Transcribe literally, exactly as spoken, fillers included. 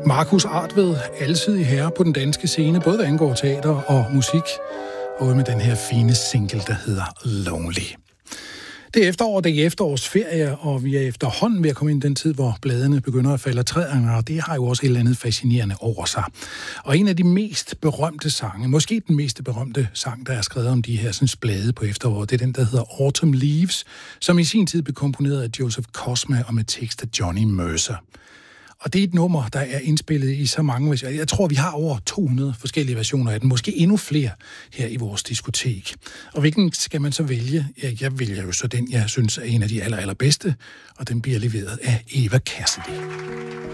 Markus Artved, alsidig herre på den danske scene, både hvad angår teater og musik, og med den her fine single, der hedder Lonely. Det er efterår, det er efterårsferie, og vi er efterhånden ved at komme ind i den tid, hvor bladene begynder at falde af træerne, og det har jo også et eller andet fascinerende over sig. Og en af de mest berømte sange, måske den mest berømte sang, der er skrevet om de her sådan, blade på efteråret, det er den, der hedder Autumn Leaves, som i sin tid blev komponeret af Joseph Cosma og med tekst af Johnny Mercer. Og det er et nummer, der er indspillet i så mange versioner. Jeg tror, vi har over to hundrede forskellige versioner af den. Måske endnu flere her i vores diskotek. Og hvilken skal man så vælge? Ja, jeg vælger jo så den, jeg synes er en af de aller, allerbedste. Og den bliver leveret af Eva Cassidy.